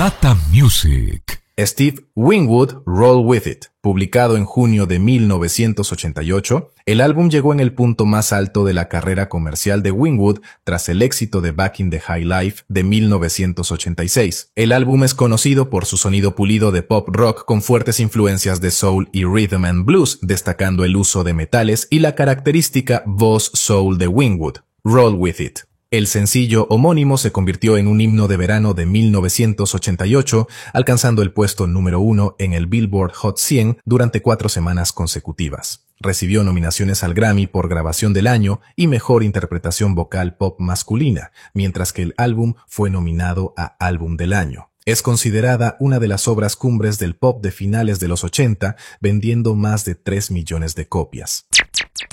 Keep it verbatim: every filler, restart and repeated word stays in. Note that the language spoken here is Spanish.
Data Music. Steve Winwood, Roll With It. Publicado en junio de mil novecientos ochenta y ocho, el álbum llegó en el punto más alto de la carrera comercial de Winwood tras el éxito de Back in the High Life de mil novecientos ochenta y seis. El álbum es conocido por su sonido pulido de pop rock con fuertes influencias de soul y rhythm and blues, destacando el uso de metales y la característica voz soul de Winwood. Roll With It. El sencillo homónimo se convirtió en un himno de verano de mil novecientos ochenta y ocho, alcanzando el puesto número uno en el Billboard Hot cien durante cuatro semanas consecutivas. Recibió nominaciones al Grammy por Grabación del Año y Mejor Interpretación Vocal Pop Masculina, mientras que el álbum fue nominado a Álbum del Año. Es considerada una de las obras cumbres del pop de finales de los ochenta, vendiendo más de tres millones de copias.